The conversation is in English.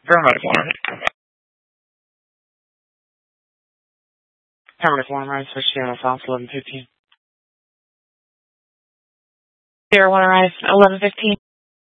Affirmative one. Affirmative one, rise for Sierra South, 11:15. Sierra 1, rise, 11:15.